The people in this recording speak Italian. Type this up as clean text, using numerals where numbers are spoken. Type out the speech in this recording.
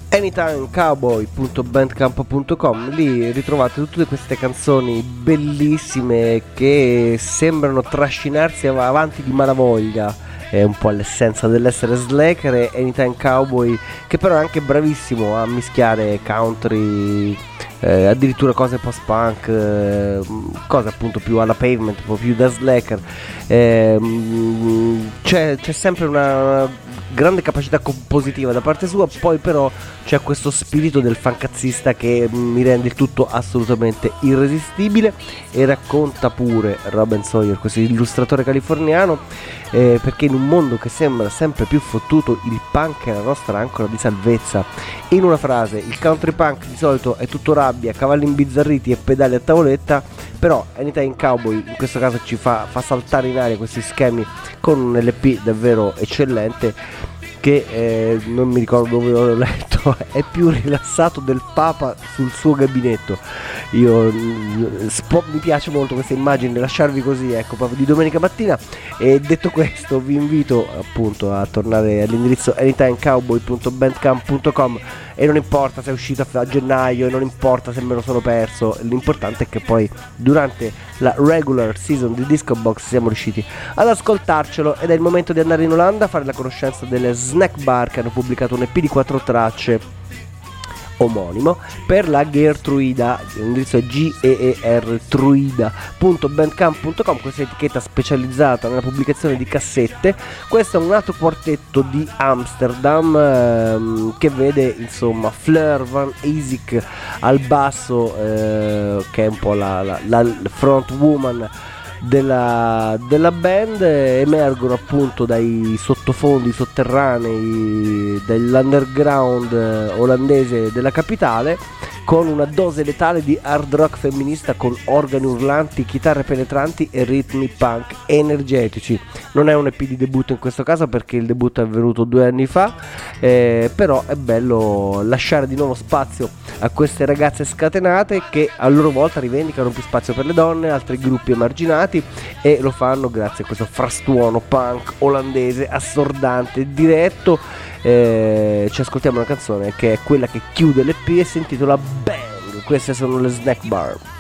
anytimecowboy.bandcamp.com. Lì ritrovate tutte queste canzoni bellissime che sembrano trascinarsi avanti di malavoglia. È un po' l'essenza dell'essere slacker. E Anytime Cowboy, che però è anche bravissimo a mischiare country, addirittura cose post-punk, cose appunto più alla Pavement, un po' più da slacker. C'è sempre una grande capacità compositiva da parte sua, poi però c'è questo spirito del fancazzista che mi rende il tutto assolutamente irresistibile. E racconta pure Robin Sawyer, questo illustratore californiano, perché in un mondo che sembra sempre più fottuto, il punk è la nostra ancora di salvezza. In una frase, il country punk di solito è tutto rabbia, cavalli imbizzarriti e pedali a tavoletta, però Anytime Cowboy in questo caso ci fa saltare in aria questi schemi con un LP davvero eccellente, che non mi ricordo dove l'ho letto, è più rilassato del Papa sul suo gabinetto. Mi piace molto questa immagine, lasciarvi così, ecco, proprio di domenica mattina. E detto questo, vi invito appunto a tornare all'indirizzo anytimecowboy.bandcamp.com, e non importa se è uscito a gennaio, e non importa se me lo sono perso, l'importante è che poi durante la regular season di Disco Box siamo riusciti ad ascoltarcelo. Ed è il momento di andare in Olanda a fare la conoscenza delle Snack Bar, che hanno pubblicato un EP di 4 tracce omonimo per la Geertruida. L'indirizzo è geertruida.bandcamp.com, questa etichetta specializzata nella pubblicazione di cassette. Questo è un altro quartetto di Amsterdam, che vede insomma Fleur van Isik al basso, che è un po' la front woman della band. Emergono appunto dai sottofondi sotterranei dell'underground olandese della capitale, con una dose letale di hard rock femminista con organi urlanti, chitarre penetranti e ritmi punk energetici. Non è un EP di debutto in questo caso, perché il debutto è avvenuto 2 anni fa, però è bello lasciare di nuovo spazio a queste ragazze scatenate, che a loro volta rivendicano più spazio per le donne, altri gruppi emarginati, e lo fanno grazie a questo frastuono punk olandese assordante, diretto. Ci ascoltiamo una canzone che è quella che chiude l'EP e si intitola Bang. Queste sono le Snack Bar.